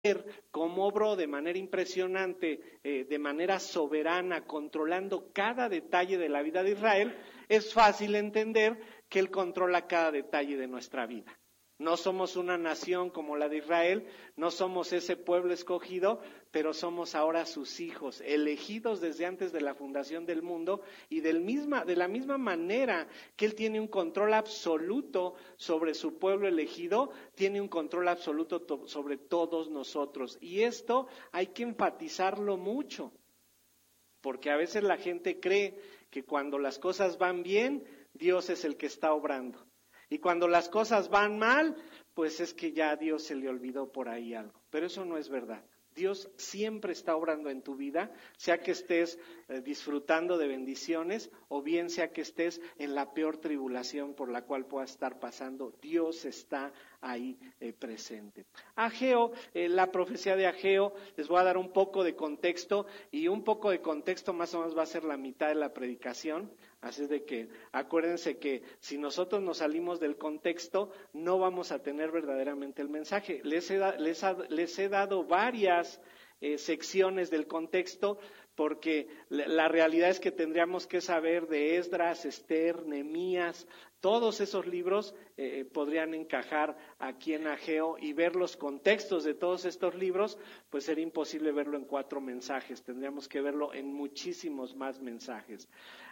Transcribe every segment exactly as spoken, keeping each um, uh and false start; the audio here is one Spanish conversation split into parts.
cómo obró de manera impresionante, eh, de manera soberana, controlando cada detalle de la vida de Israel, es fácil entender que Él controla cada detalle de nuestra vida. No somos una nación como la de Israel, no somos ese pueblo escogido, pero somos ahora sus hijos, elegidos desde antes de la fundación del mundo, y del misma, de la misma manera que Él tiene un control absoluto sobre su pueblo elegido, tiene un control absoluto to- sobre todos nosotros. Y esto hay que enfatizarlo mucho, porque a veces la gente cree que cuando las cosas van bien, Dios es el que está obrando. Y cuando las cosas van mal, pues es que ya a Dios se le olvidó por ahí algo. Pero eso no es verdad. Dios siempre está obrando en tu vida, sea que estés eh, disfrutando de bendiciones o bien sea que estés en la peor tribulación por la cual puedas estar pasando. Dios está ahí eh, presente. Ageo, eh, la profecía de Ageo, les voy a dar un poco de contexto, y un poco de contexto más o menos va a ser la mitad de la predicación. Así es de que acuérdense que si nosotros nos salimos del contexto, no vamos a tener verdaderamente el mensaje. Les he, da, les ha, les he dado varias eh, secciones del contexto, porque la realidad es que tendríamos que saber de Esdras, Esther, Nehemías, todos esos libros eh, podrían encajar aquí en Ageo, y ver los contextos de todos estos libros, pues sería imposible verlo en cuatro mensajes, tendríamos que verlo en muchísimos más mensajes.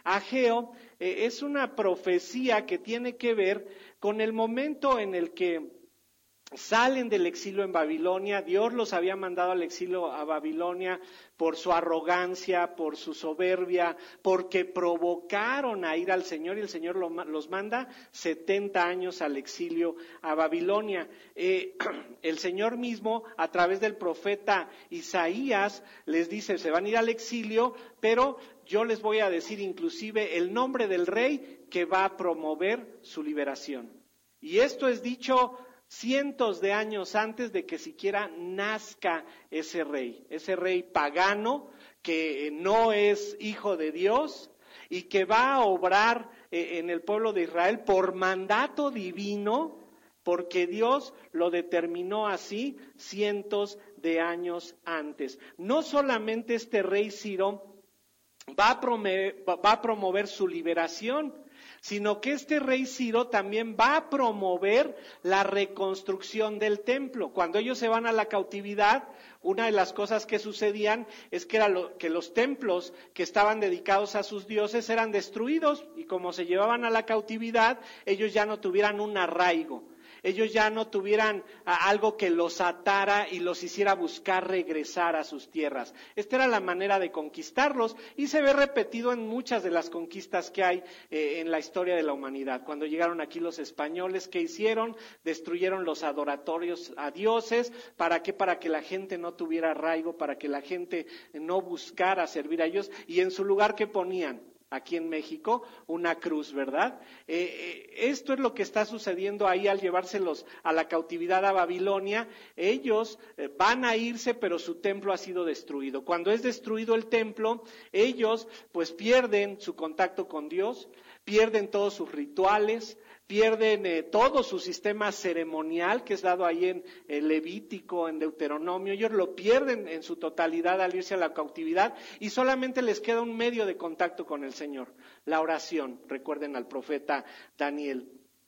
Ageo eh, es una profecía que tiene que ver con el momento en el que salen del exilio en Babilonia. Dios los había mandado al exilio a Babilonia por su arrogancia, por su soberbia, porque provocaron a ir al Señor, y el Señor los manda setenta años al exilio a Babilonia. Eh, el Señor mismo, a través del profeta Isaías, les dice, se van a ir al exilio, pero yo les voy a decir inclusive el nombre del rey que va a promover su liberación. Y esto es dicho cientos de años antes de que siquiera nazca ese rey, ese rey pagano que no es hijo de Dios y que va a obrar en el pueblo de Israel por mandato divino, porque Dios lo determinó así cientos de años antes. No solamente este rey Ciro va a promover, va a promover su liberación, sino que este rey Ciro también va a promover la reconstrucción del templo. Cuando ellos se van a la cautividad, una de las cosas que sucedían es que, era lo, que los templos que estaban dedicados a sus dioses eran destruidos, y como se llevaban a la cautividad, ellos ya no tuvieran un arraigo. Ellos ya no tuvieran a, algo que los atara y los hiciera buscar regresar a sus tierras. Esta era la manera de conquistarlos, y se ve repetido en muchas de las conquistas que hay eh, en la historia de la humanidad. Cuando llegaron aquí los españoles, ¿qué hicieron? Destruyeron los adoratorios a dioses. ¿Para qué? Para que la gente no tuviera arraigo, para que la gente no buscara servir a ellos, y en su lugar, ¿qué ponían? Aquí en México, una cruz, ¿verdad? Eh, eh, esto es lo que está sucediendo ahí al llevárselos a la cautividad a Babilonia. Ellos eh, van a irse, pero su templo ha sido destruido. Cuando es destruido el templo, ellos pues pierden su contacto con Dios, pierden todos sus rituales, pierden eh, todo su sistema ceremonial que es dado ahí en eh, Levítico, en Deuteronomio. Ellos lo pierden en su totalidad al irse a la cautividad, y solamente les queda un medio de contacto con el Señor, la oración. Recuerden al profeta Daniel.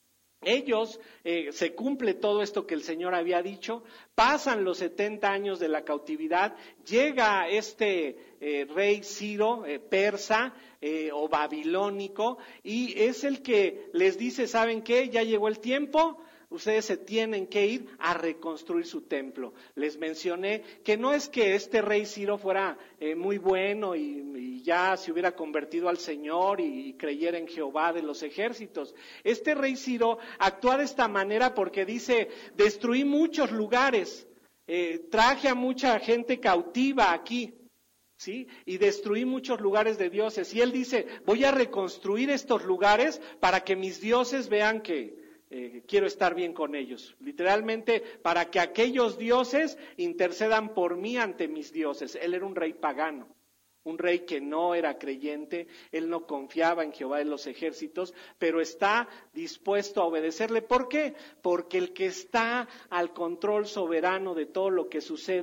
Ellos, eh, se cumple todo esto que el Señor había dicho, pasan los setenta años de la cautividad, llega este eh, rey Ciro, eh, persa eh, o babilónico, y es el que les dice, ¿saben qué? Ya llegó el tiempo, ustedes se tienen que ir a reconstruir su templo. Les mencioné que no es que este rey Ciro fuera eh, muy bueno y, y ya se hubiera convertido al Señor y, y creyera en Jehová de los ejércitos. Este rey Ciro actúa de esta manera porque dice, destruí muchos lugares, eh, traje a mucha gente cautiva aquí, ¿sí? Y destruí muchos lugares de dioses. Y él dice, voy a reconstruir estos lugares para que mis dioses vean que Eh, quiero estar bien con ellos, literalmente para que aquellos dioses intercedan por mí ante mis dioses. Él era un rey pagano. un rey que no era creyente, él no confiaba en Jehová de los ejércitos, pero está dispuesto a obedecerle. ¿Por qué? Porque el que está al control soberano de todo lo que sucede